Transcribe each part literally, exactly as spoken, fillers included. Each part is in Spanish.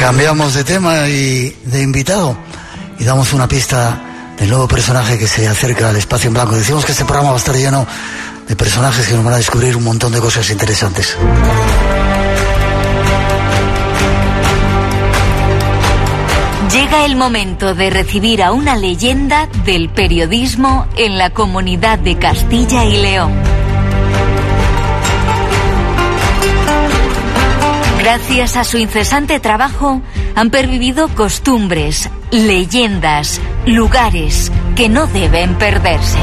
Cambiamos de tema y de invitado y damos una pista del nuevo personaje que se acerca al Espacio en Blanco. Decimos que este programa va a estar lleno de personajes que nos van a descubrir un montón de cosas interesantes. Llega el momento de recibir a una leyenda del periodismo en la comunidad de Castilla y León. Gracias a su incesante trabajo, han pervivido costumbres, leyendas, lugares que no deben perderse.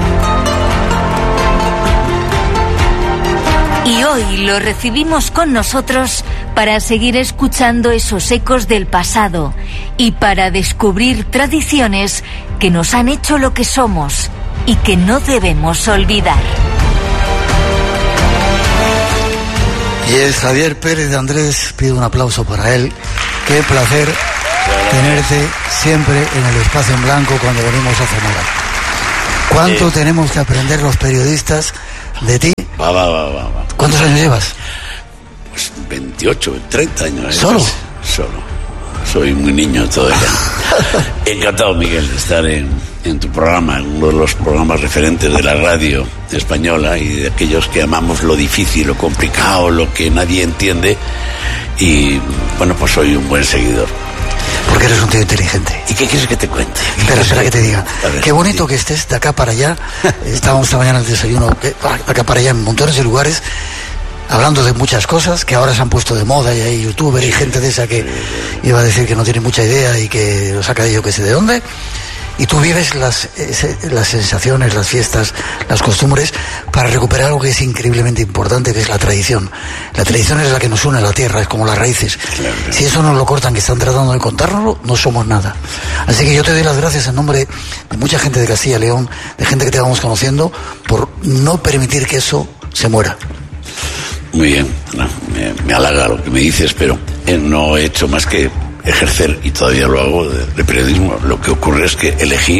Y hoy lo recibimos con nosotros para seguir escuchando esos ecos del pasado y para descubrir tradiciones que nos han hecho lo que somos y que no debemos olvidar. Y es Javier Pérez de Andrés, pido un aplauso para él. Qué placer tenerte siempre en el Espacio en Blanco cuando venimos a Zamora. ¿Cuánto eh. tenemos que aprender los periodistas de ti? Va, va, va, va, va. ¿Cuántos años llevas? Pues veintiocho, treinta años. ¿Solo? Casi. Solo. Soy muy niño todavía. Encantado, Miguel, de estar en, en tu programa, en uno de los programas referentes de la radio española y de aquellos que amamos lo difícil, lo complicado, lo que nadie entiende. Y bueno, pues soy un buen seguidor. Porque eres un tío inteligente. ¿Y qué quieres que te cuente? Espera, espera que te diga. Ver, qué bonito sí. que estés de acá para allá. Estábamos esta mañana en el desayuno, de acá para allá en montones de lugares, hablando de muchas cosas que ahora se han puesto de moda y hay youtubers y gente de esa que iba a decir que no tiene mucha idea y que lo saca de yo que sé de dónde. Y tú vives las, las sensaciones, las fiestas, las costumbres para recuperar algo que es increíblemente importante, que es la tradición. La tradición es la que nos une a la tierra, es como las raíces. Claro, claro. Si eso nos lo cortan, que están tratando de contárnoslo, no somos nada. Así que yo te doy las gracias en nombre de mucha gente de Castilla y León, de gente que te vamos conociendo, por no permitir que eso se muera. Muy bien, no, me, me halaga lo que me dices, pero eh, no he hecho más que ejercer, y todavía lo hago, de, de periodismo. Lo que ocurre es que elegí,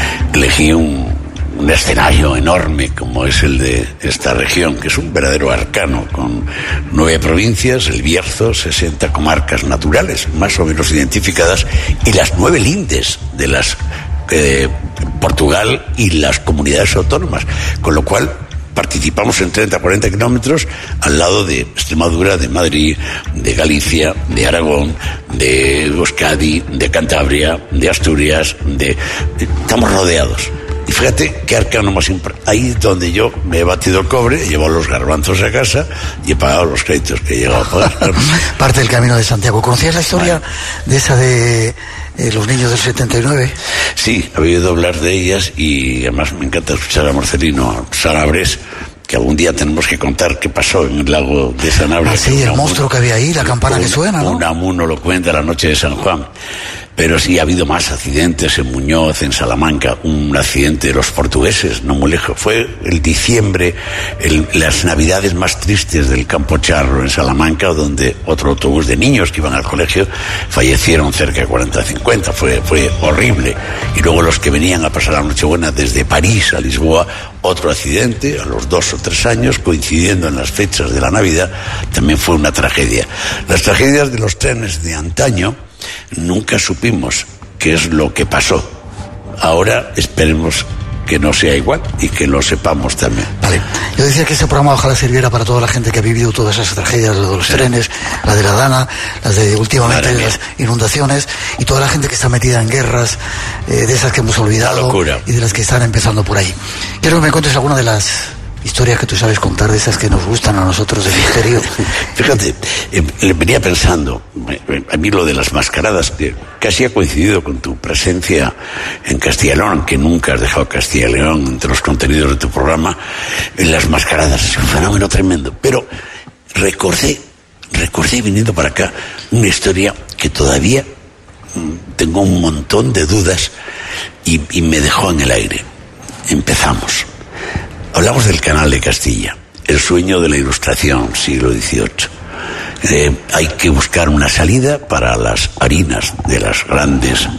elegí un, un escenario enorme como es el de esta región, que es un verdadero arcano, con nueve provincias, el Bierzo, sesenta comarcas naturales, más o menos identificadas, y las nueve lindes de las eh, Portugal y las comunidades autónomas, con lo cual participamos en treinta a cuarenta kilómetros al lado de Extremadura, de Madrid, de Galicia, de Aragón, de Euskadi, de Cantabria, de Asturias, de... estamos rodeados. Y fíjate qué arcano más importante. Ahí donde yo me he batido el cobre, he llevado los garbanzos a casa y he pagado los créditos que he llegado a pagar. Parte del Camino de Santiago. ¿Conocías la historia vale. de esa de eh, los niños del setenta y nueve? Sí, había oído hablar de ellas y además me encanta escuchar a Marcelino Sanabres, que algún día tenemos que contar qué pasó en el lago de Sanabria. Ah, sí, el monstruo que había ahí, la campana que suena, ¿no? Unamuno lo cuenta la noche de San Juan. Pero sí ha habido más accidentes en Muñoz, en Salamanca, un accidente de los portugueses, no muy lejos. Fue el diciembre, el, las navidades más tristes del Campo Charro en Salamanca, donde otro autobús de niños que iban al colegio fallecieron cerca de cuarenta a cincuenta. Fue, fue horrible. Y luego los que venían a pasar la Nochebuena desde París a Lisboa, otro accidente a los dos o tres años, coincidiendo en las fechas de la Navidad, también fue una tragedia. Las tragedias de los trenes de antaño, nunca supimos qué es lo que pasó. Ahora esperemos que no sea igual y que lo sepamos también. Vale. Yo decía que este programa ojalá sirviera para toda la gente que ha vivido todas esas tragedias, la de los sí. trenes, la de la Dana, las de últimamente las inundaciones, y toda la gente que está metida en guerras, eh, de esas que hemos olvidado y de las que están empezando por ahí. Quiero que me cuentes alguna de las historias que tú sabes contar, de esas que nos gustan a nosotros de misterio. Fíjate, eh, venía pensando, eh, a mí lo de las mascaradas, que casi ha coincidido con tu presencia en Castilla y León, que nunca has dejado Castilla y León entre los contenidos de tu programa. En las mascaradas es un fenómeno tremendo, pero recordé, recordé viniendo para acá una historia que todavía mmm, tengo un montón de dudas y, y me dejó en el aire. Empezamos. Hablamos del Canal de Castilla, el sueño de la Ilustración, siglo dieciocho. Eh, hay que buscar una salida para las harinas de las grandes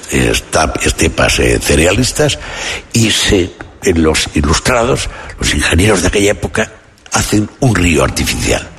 estepas eh, cerealistas, y se, en los ilustrados, los ingenieros de aquella época, hacen un río artificial.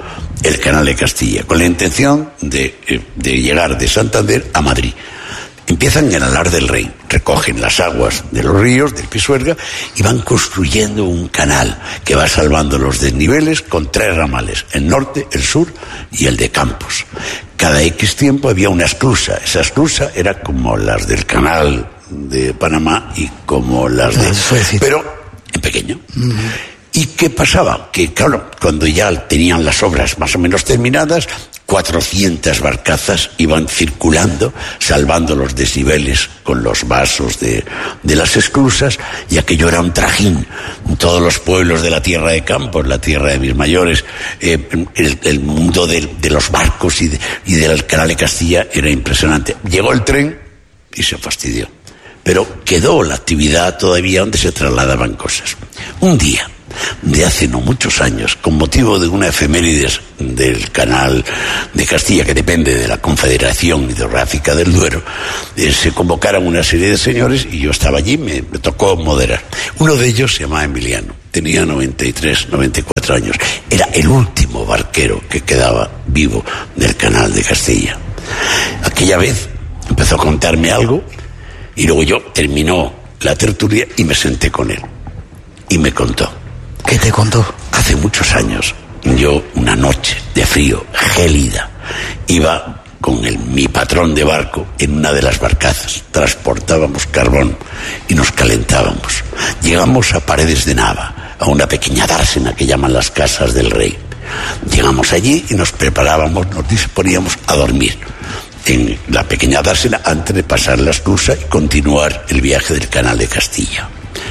el Canal de Castilla, con la intención de, de llegar de Santander a Madrid. Empiezan en Alar del Rey, recogen las aguas de los ríos, del Pisuerga, y van construyendo un canal que va salvando los desniveles con tres ramales, el norte, el sur y el de Campos. Cada X tiempo había una esclusa. Esa esclusa era como las del canal de Panamá y como las de... pero en pequeño. Uh-huh. ¿Y qué pasaba? Que claro, cuando ya tenían las obras más o menos terminadas, cuatrocientas barcazas iban circulando, salvando los desniveles con los vasos de, de las esclusas, y aquello era un trajín. Todos los pueblos de la tierra de Campos, la tierra de mis mayores, eh, el, el mundo de, de los barcos y, de, y del Canal de Castilla era impresionante. Llegó el tren y se fastidió. Pero quedó la actividad todavía donde se trasladaban cosas. Un día, de hace no muchos años, con motivo de una efemérides del Canal de Castilla, que depende de la Confederación Hidrográfica del Duero, eh, se convocaron una serie de señores y yo estaba allí, me, me tocó moderar. Uno de ellos se llamaba Emiliano, tenía noventa y tres, noventa y cuatro años, era el último barquero que quedaba vivo del Canal de Castilla. Aquella vez empezó a contarme algo y luego yo terminó la tertulia y me senté con él y me contó. ¿Qué te contó? Hace muchos años, yo una noche de frío, gélida, iba con el, mi patrón de barco en una de las barcazas. Transportábamos carbón y nos calentábamos. Llegamos a Paredes de Nava, a una pequeña dársena que llaman las Casas del Rey. Llegamos allí y nos preparábamos, nos disponíamos a dormir en la pequeña dársena antes de pasar la esclusa y continuar el viaje del Canal de Castilla.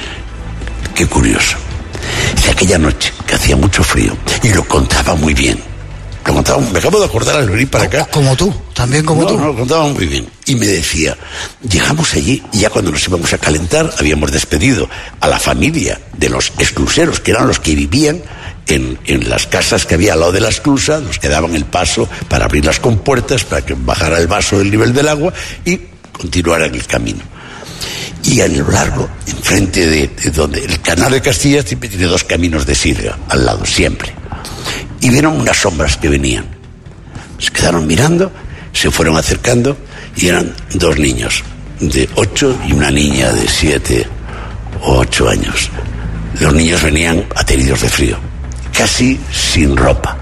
Qué curioso. Y aquella noche, que hacía mucho frío, y lo contaba muy bien. Lo contaba, me acabo de acordar al venir para acá. Como tú, también como no, tú. No, lo contaba muy bien. Y me decía, llegamos allí y ya cuando nos íbamos a calentar, habíamos despedido a la familia de los escluseros, que eran los que vivían en, en las casas que había al lado de la esclusa, nos que daban el paso para abrir las compuertas, para que bajara el vaso del nivel del agua y continuaran el camino. Y a lo largo, enfrente de, de donde el Canal de Castilla siempre tiene dos caminos de sirga al lado, siempre. Y vieron unas sombras que venían. Se quedaron mirando, se fueron acercando y eran dos niños de ocho y una niña de siete o ocho años. Los niños venían ateridos de frío, casi sin ropa,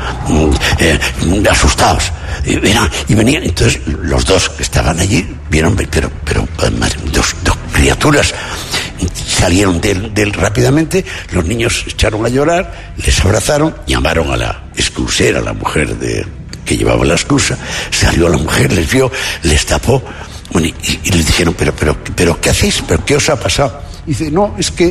eh, asustados. Y venían, y venían, entonces los dos que estaban allí vieron, pero, pero dos, dos criaturas salieron de él, de él rápidamente. Los niños se echaron a llorar, les abrazaron, llamaron a la esclusera, a la mujer de, que llevaba la esclusa. Salió la mujer, les vio, les tapó, bueno, y, y les dijeron, pero, pero, pero, ¿qué hacéis? ¿Pero qué os ha pasado? Y dice, no, es que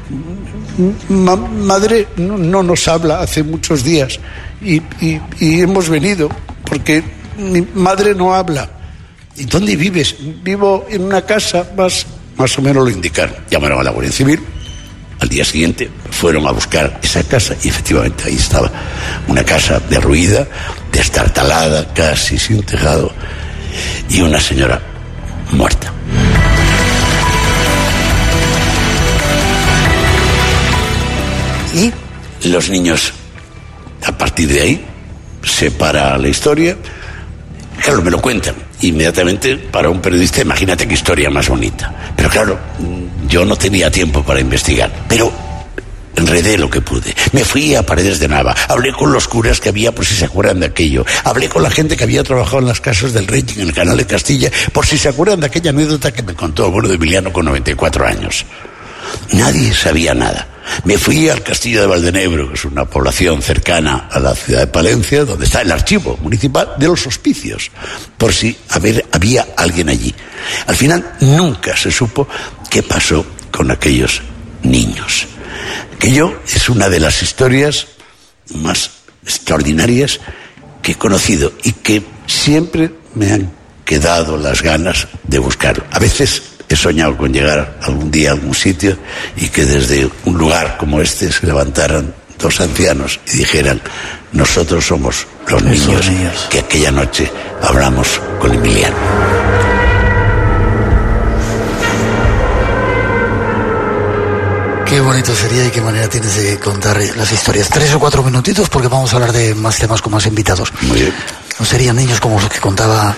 ma, madre no, no nos habla hace muchos días y, y, y hemos venido porque mi madre no habla. ¿Y dónde vives? Vivo en una casa, más, más o menos lo indicaron. Llamaron a la Guardia Civil. Al día siguiente fueron a buscar esa casa y efectivamente ahí estaba una casa derruida, destartalada, casi sin tejado, y una señora muerta. Y los niños, a partir de ahí, se para la historia. Claro, me lo cuentan inmediatamente para un periodista. Imagínate qué historia más bonita. Pero claro, yo no tenía tiempo para investigar, pero enredé lo que pude. Me fui a Paredes de Nava, hablé con los curas que había, por si se acuerdan de aquello, hablé con la gente que había trabajado en las Casas del Rey en el Canal de Castilla, por si se acuerdan de aquella anécdota que me contó el bueno de Emiliano con noventa y cuatro años. Nadie sabía nada. Me fui al Castillo de Valdenebro, que es una población cercana a la ciudad de Palencia, donde está el archivo municipal de los hospicios, por si a ver, había alguien allí. Al final nunca se supo qué pasó con aquellos niños. Aquello es una de las historias más extraordinarias que he conocido y que siempre me han quedado las ganas de buscarlo. A veces he soñado con llegar algún día a algún sitio y que desde un lugar como este se levantaran dos ancianos y dijeran, nosotros somos los niños, niños que aquella noche hablamos con Emiliano. Qué bonito sería y qué manera tienes de contar las historias. Tres o cuatro minutitos porque vamos a hablar de más temas con más invitados. Muy bien. ¿No serían niños como los que contaba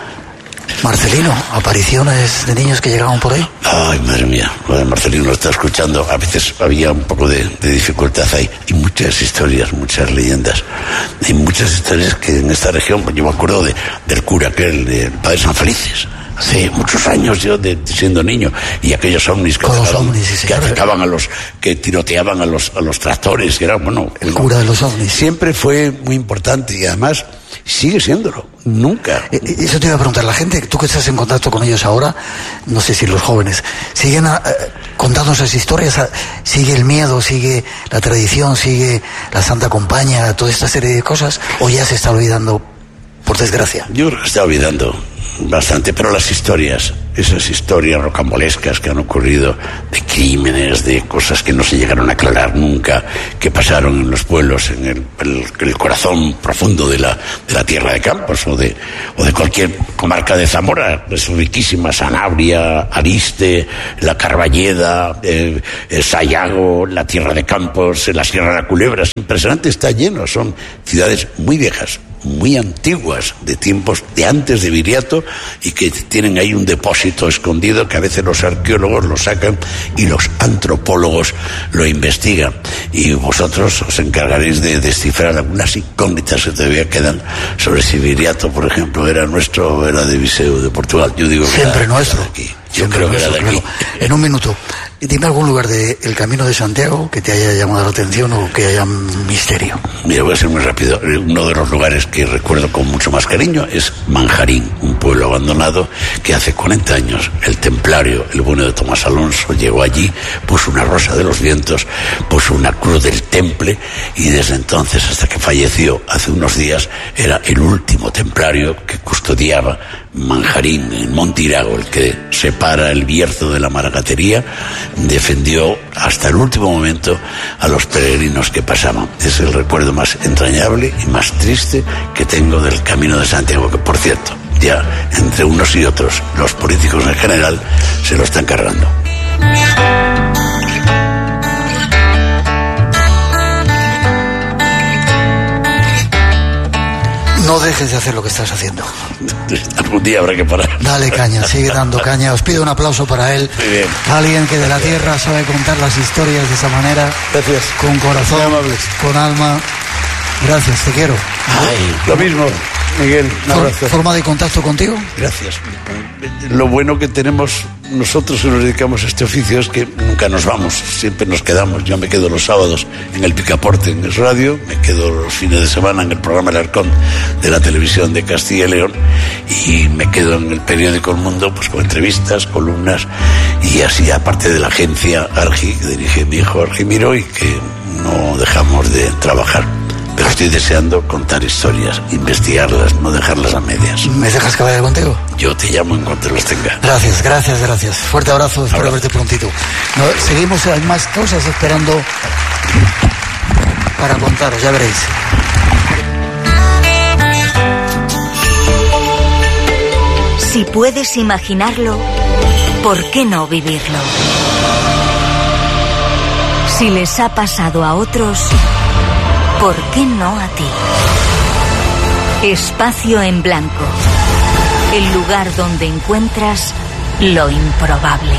Marcelino? Apariciones de niños que llegaban por ahí. Ay, madre mía, lo de Marcelino lo está escuchando. A veces había un poco de, de dificultad ahí. Y muchas historias, muchas leyendas. Hay muchas historias que en esta región, yo me acuerdo de, del cura aquel, del Padre San Felices. Hace muchos años yo de, siendo niño, y aquellos ovnis que, los atacaban, ovnis, sí, que claro. atacaban a los, que tiroteaban a los, a los tractores, que era, bueno, El no, cura de los ovnis. siempre fue muy importante y además sigue siéndolo, nunca. Eh, Eso te iba a preguntar, la gente, tú que estás en contacto con ellos ahora, no sé si los jóvenes, ¿siguen a, eh, contando esas historias? A, ¿Sigue el miedo, sigue la tradición, sigue la Santa Compañía, toda esta serie de cosas? ¿O ya se está olvidando, por desgracia? Yo creo que está olvidando bastante, pero las historias, esas historias rocambolescas que han ocurrido, de crímenes, de cosas que no se llegaron a aclarar nunca, que pasaron en los pueblos, en el, el, el corazón profundo de la, de la tierra de Campos, o de, o de cualquier comarca de Zamora, es riquísima, Sanabria, Ariste, la Carballeda, eh, eh, Sayago, la tierra de Campos, la Sierra de la Culebra, es impresionante, está lleno, son ciudades muy viejas, muy antiguas, de tiempos de antes de Viriato, y que tienen ahí un depósito escondido que a veces los arqueólogos lo sacan y los antropólogos lo investigan, y vosotros os encargaréis de descifrar algunas incógnitas que todavía quedan sobre si Viriato, por ejemplo, era nuestro o era de Viseu, de Portugal. Yo digo que Siempre era, nuestro. Era de aquí. Yo Siempre creo que era de nuestro, aquí. claro. En un minuto, dime algún lugar del Camino de Santiago que te haya llamado la atención o que haya un misterio. Mira, voy a ser muy rápido. Uno de los lugares que recuerdo con mucho más cariño es Manjarín, un pueblo abandonado que hace cuarenta años el templario, el bueno de Tomás Alonso, llegó allí, puso una rosa de los vientos, puso una cruz del Temple, y desde entonces hasta que falleció hace unos días era el último templario que custodiaba Manjarín, en Montirago, el que separa el Bierzo de la Maragatería. Defendió hasta el último momento a los peregrinos que pasaban. Es el recuerdo más entrañable y más triste que tengo del Camino de Santiago, que por cierto, ya entre unos y otros, los políticos en general se lo están cargando. No dejes de hacer lo que estás haciendo. Algún día habrá que parar. Dale caña, sigue dando caña. Os pido un aplauso para él. Muy bien. Alguien que de la tierra sabe contar las historias de esa manera. Gracias. Con corazón, Muy amables. con alma. Gracias, te quiero. Ay, lo mismo, Miguel. Un For- abrazo. ¿Forma de contacto contigo? Gracias. Lo bueno que tenemos nosotros que nos dedicamos a este oficio es que nunca nos vamos, siempre nos quedamos. Yo me quedo los sábados en el Picaporte, en el radio, me quedo los fines de semana en el programa El Arcón de la televisión de Castilla y León, y me quedo en el periódico El Mundo, pues con entrevistas, columnas, y así, aparte de la agencia Argi, que dirige mi hijo Argi Miró, y que no dejamos de trabajar. Pero estoy deseando contar historias, investigarlas, no dejarlas a medias. ¿Me dejas que vaya contigo? Yo te llamo en cuanto las tenga. Gracias, gracias, gracias. Fuerte abrazo, espero Abrazo. verte prontito. No, seguimos, hay más cosas esperando para contaros, ya veréis. Si puedes imaginarlo, ¿por qué no vivirlo? Si les ha pasado a otros, ¿por qué no a ti? Espacio en blanco. El lugar donde encuentras lo improbable.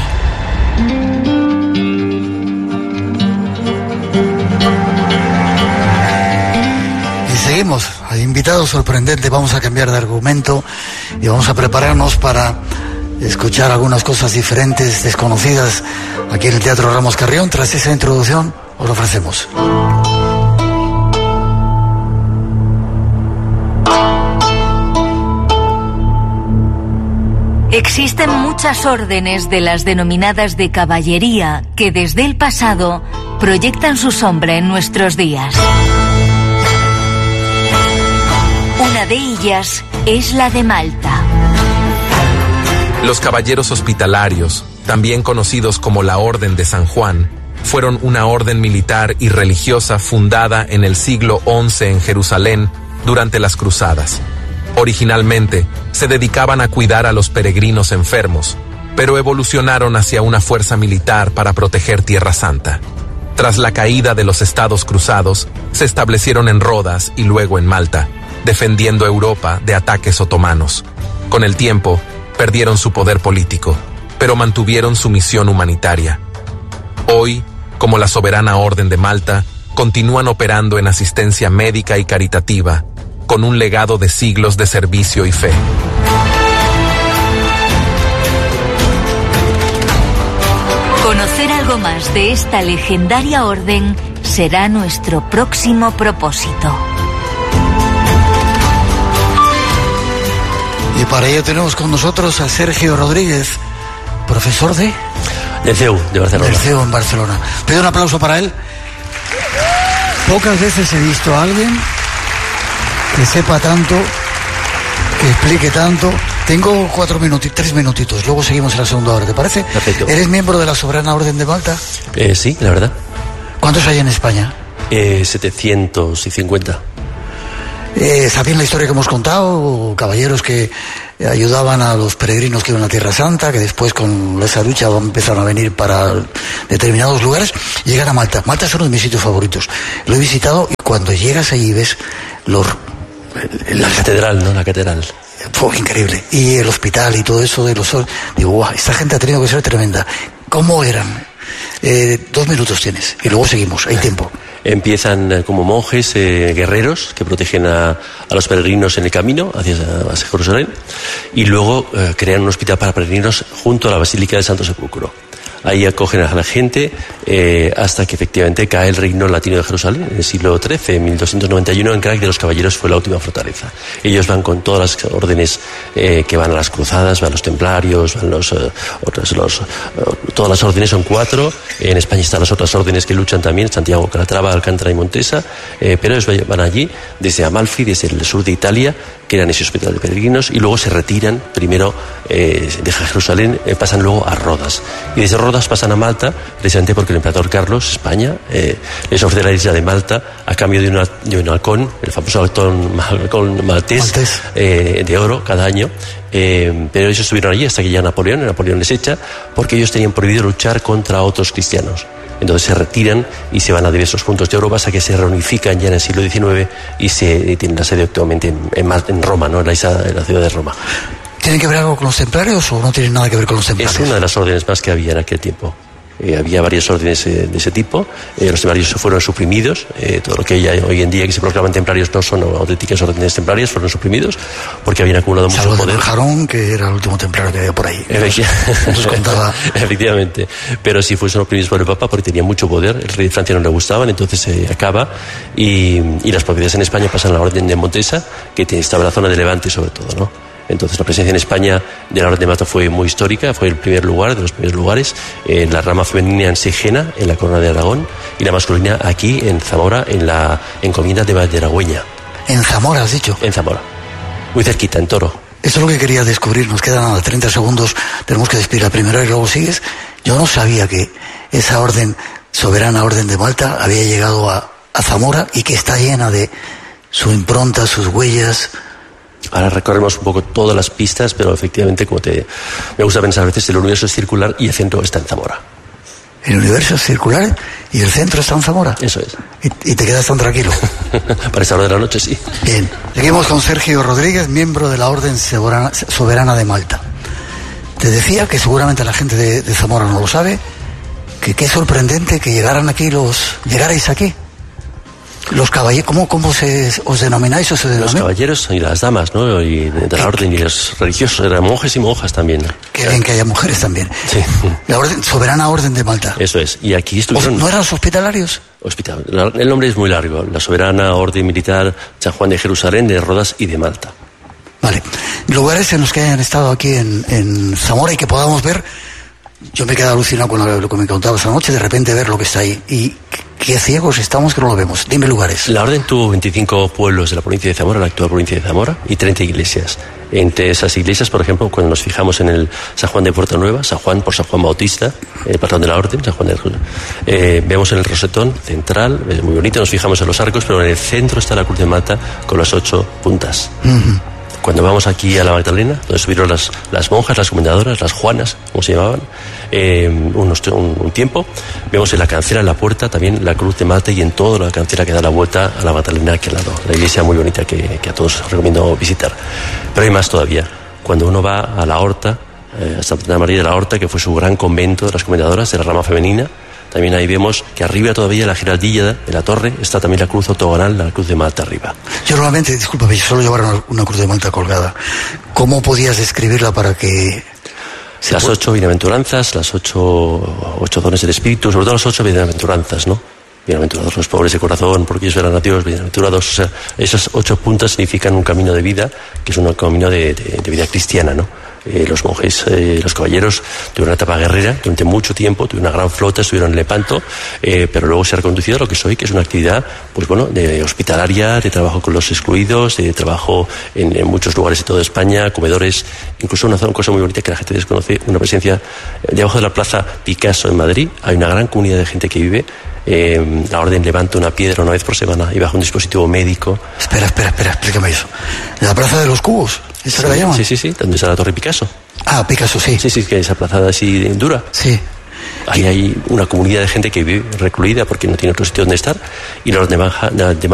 Y seguimos, hay invitados sorprendentes, vamos a cambiar de argumento y vamos a prepararnos para escuchar algunas cosas diferentes, desconocidas, aquí en el Teatro Ramos Carrión. Tras esa introducción, os lo ofrecemos. Existen muchas órdenes de las denominadas de caballería que desde el pasado proyectan su sombra en nuestros días. Una de ellas es la de Malta. Los caballeros hospitalarios, también conocidos como la Orden de San Juan, fueron una orden militar y religiosa fundada en el siglo once en Jerusalén durante las cruzadas. Originalmente, se dedicaban a cuidar a los peregrinos enfermos, pero evolucionaron hacia una fuerza militar para proteger Tierra Santa. Tras la caída de los estados cruzados, se establecieron en Rodas y luego en Malta, defendiendo Europa de ataques otomanos. Con el tiempo, perdieron su poder político, pero mantuvieron su misión humanitaria. Hoy, como la Soberana Orden de Malta, continúan operando en asistencia médica y caritativa, con un legado de siglos de servicio y fe. Conocer algo más de esta legendaria orden será nuestro próximo propósito. Y para ello tenemos con nosotros a Sergio Rodríguez, profesor de... Del C E U, de Barcelona. Del C E U en Barcelona. Pido un aplauso para él. Pocas veces he visto a alguien que sepa tanto, que explique tanto. Tengo cuatro minutitos, tres minutitos, luego seguimos en la segunda hora, ¿te parece? Perfecto. ¿Eres miembro de la Soberana Orden de Malta? Eh, sí, la verdad. ¿Cuántos hay en España? Eh, setecientos cincuenta. Eh, ¿Está bien la historia que hemos contado? Caballeros que ayudaban a los peregrinos que iban a Tierra Santa, que después con esa lucha empezaron a venir para determinados lugares, llegan a Malta. Malta es uno de mis sitios favoritos. Lo he visitado y cuando llegas allí ves los... La catedral, ¿no? La catedral. Fue increíble. Y el hospital y todo eso de los... Digo, guau, esta gente ha tenido que ser tremenda. ¿Cómo eran? Eh, dos minutos tienes y luego seguimos, hay tiempo. Empiezan eh, como monjes, eh, guerreros, que protegen a, a los peregrinos en el camino hacia, hacia Jerusalén, y luego eh, crean un hospital para peregrinos junto a la Basílica del Santo Sepulcro. Ahí acogen a la gente eh, hasta que efectivamente cae el reino latino de Jerusalén. En el siglo trece, en mil doscientos noventa y uno, en Crac de los Caballeros fue la última fortaleza. Ellos van con todas las órdenes eh, que van a las cruzadas, van los templarios, van los, eh, otros, los eh, todas las órdenes son cuatro. En España están las otras órdenes que luchan también, Santiago, Calatrava, Alcántara y Montesa, eh, pero ellos van allí desde Amalfi, desde el sur de Italia, que eran ese hospital de peregrinos, y luego se retiran, primero eh, de Jerusalén, eh, pasan luego a Rodas, y desde Rodas pasan a Malta, precisamente porque el emperador Carlos, España, eh, les ofrece la isla de Malta a cambio de, una, de un halcón, el famoso halcón, halcón maltés, maltés. Eh, de oro cada año. Eh, pero ellos estuvieron allí hasta que llega Napoleón, y Napoleón les echa porque ellos tenían prohibido luchar contra otros cristianos. Entonces se retiran y se van a diversos puntos de Europa hasta que se reunifican ya en el siglo diecinueve y se tienen la sede actualmente en, en, en Roma, ¿no? en, la isla, en la ciudad de Roma. ¿Tiene que ver algo con los templarios o no tiene nada que ver con los templarios? Es una de las órdenes más que había en aquel tiempo. Eh, había varias órdenes eh, de ese tipo. Eh, los templarios fueron suprimidos. Eh, todo lo que hay hoy en día que se proclaman templarios no son auténticas órdenes templarias, fueron suprimidos porque habían acumulado mucho Salvo poder. Jarón, que era el último templario que había por ahí. Efecti- nos contaba. Efectivamente. Pero sí fueron oprimidos por el Papa porque tenían mucho poder. El rey de Francia no le gustaban, entonces se eh, acaba. Y, y las propiedades en España pasan a la orden de Montesa, que estaba en la zona de Levante sobre todo, ¿no? Entonces la presencia en España de la Orden de Malta fue muy histórica, fue el primer lugar, de los primeros lugares, en la rama femenina en Segena, en la Corona de Aragón, y la masculina aquí en Zamora, en la encomienda de Valderagüeña. ¿En Zamora has dicho? En Zamora, muy cerquita, en Toro. Eso es lo que quería descubrir, nos quedan nada, treinta segundos, tenemos que despedir la primera y luego sigues. Yo no sabía que esa orden, Soberana Orden de Malta, había llegado a, a Zamora y que está llena de su impronta, sus huellas. Ahora recorremos un poco todas las pistas, pero efectivamente, como te me gusta pensar a veces, el universo es circular y el centro está en Zamora. El universo es circular y el centro está en Zamora. Eso es. Y, y te quedas tan tranquilo. Para esa hora de la noche, sí. Bien. Seguimos con Sergio Rodríguez, miembro de la Orden Soberana, Soberana de Malta. Te decía que seguramente la gente de, de Zamora no lo sabe, que qué sorprendente que llegaran aquí los, llegarais aquí. Los caballeros, ¿cómo, cómo se, os denomináis o se denominan? Los caballeros y las damas, ¿no? Y de, de la orden, y los religiosos, eran monjes y monjas también. Qué bien que haya mujeres también. Sí. La orden, Soberana Orden de Malta. Eso es. Y aquí estuvieron... ¿No eran los hospitalarios? Hospital. El nombre es muy largo. La Soberana Orden Militar San Juan de Jerusalén, de Rodas y de Malta. Vale. Lugares en los que hayan estado aquí en, en Zamora y que podamos ver. Yo me he quedado alucinado con lo que me contabas anoche, de repente ver lo que está ahí. Y qué ciegos estamos que no lo vemos. Dime lugares. La orden tuvo veinticinco pueblos de la provincia de Zamora, la actual provincia de Zamora, y treinta iglesias. Entre esas iglesias, por ejemplo, cuando nos fijamos en el San Juan de Puerta Nueva, San Juan por San Juan Bautista, el patrón de la orden, San Juan de eh, vemos en el rosetón central, es muy bonito, nos fijamos en los arcos, pero en el centro está la Cruz de Malta con las ocho puntas. Uh-huh. cuando vamos aquí a la Magdalena, donde estuvieron las, las monjas, las comendadoras, las Juanas, como se llamaban, eh, unos, un, un tiempo, vemos en la cancela, en la puerta, también la cruz de Malta y en toda la cancela que da la vuelta a la Magdalena aquí al lado. La iglesia muy bonita que, que a todos os recomiendo visitar. Pero hay más todavía. Cuando uno va a la Horta, eh, a Santa María de la Horta, que fue su gran convento de las comendadoras, de la rama femenina, también ahí vemos que arriba todavía la giraldilla de la torre está también la cruz octogonal, la cruz de Malta arriba. Yo normalmente, discúlpame, solo llevaron una cruz de Malta colgada. ¿Cómo podías describirla para que... Las ocho bienaventuranzas, las ocho, ocho dones del Espíritu, sobre todo las ocho bienaventuranzas, ¿no? Bienaventurados los pobres de corazón, porque ellos verán a Dios, bienaventurados. O sea, esas ocho puntas significan un camino de vida, que es un camino de, de, de vida cristiana, ¿no? Eh, los monjes, eh, los caballeros tuvieron una etapa guerrera durante mucho tiempo, tuvieron una gran flota, estuvieron en Lepanto, eh, pero luego se ha reconducido a lo que soy, que es una actividad, pues bueno, de hospitalaria, de trabajo con los excluidos, de trabajo en, en muchos lugares de toda España, comedores, incluso una, una cosa muy bonita que la gente desconoce, una presencia debajo de la Plaza Picasso en Madrid, hay una gran comunidad de gente que vive. Eh, la orden levanta una piedra una vez por semana y baja un dispositivo médico. Espera, espera, espera, explícame eso. ¿En la Plaza de los Cubos? ¿Esa sí, que la llaman? Sí, sí, sí, donde está la Torre Picasso. Ah, Picasso, sí. Sí, sí, que esa plazada así dura. Sí. Ahí hay una comunidad de gente que vive recluida porque no tiene otro sitio donde estar y la orden de